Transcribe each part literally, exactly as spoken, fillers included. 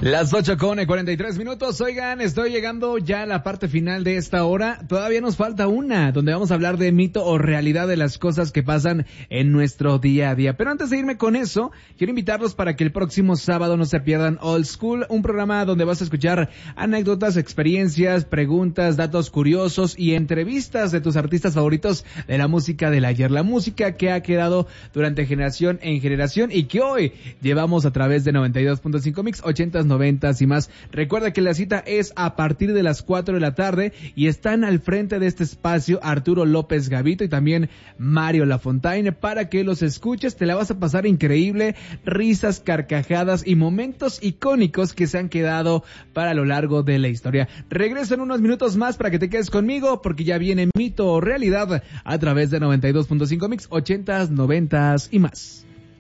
Las ocho con cuarenta y tres minutos. Oigan, estoy llegando ya a la parte final de esta hora. Todavía nos falta una, donde vamos a hablar de mito o realidad de las cosas que pasan en nuestro día a día. Pero antes de irme con eso, quiero invitarlos para que el próximo sábado no se pierdan Old School, un programa donde vas a escuchar anécdotas, experiencias, preguntas, datos curiosos y entrevistas de tus artistas favoritos de la música del ayer. La música que ha quedado durante generación en generación y que hoy llevamos a través de noventa y dos punto cinco Mix, ochentas, noventas y más. Recuerda que la cita es a partir de las cuatro de la tarde y están al frente de este espacio Arturo López Gavito y también Mario Lafontaine para que los escuches. Te la vas a pasar increíble, risas, carcajadas y momentos icónicos que se han quedado para lo largo de la historia. Regreso en unos minutos más para que te quedes conmigo porque ya viene Mito o Realidad a través de noventa y dos punto cinco Mix, ochentas, noventas y más.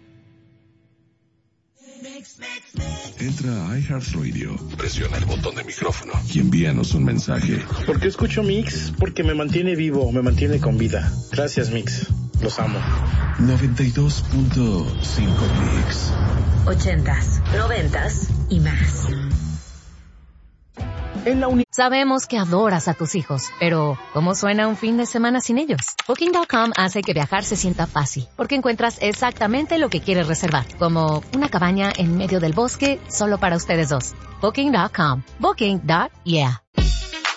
Entra a iHeartRadio, presiona el botón de micrófono y envíanos un mensaje. ¿Por qué escucho Mix? Porque me mantiene vivo, me mantiene con vida. Gracias, Mix. Los amo. noventa y dos punto cinco Mix. Ochentas, noventas y más. En la uni- Sabemos que adoras a tus hijos, pero ¿cómo suena un fin de semana sin ellos? Booking punto com hace que viajar se sienta fácil, porque encuentras exactamente lo que quieres reservar, como una cabaña en medio del bosque solo para ustedes dos. Booking punto com. Booking. Yeah.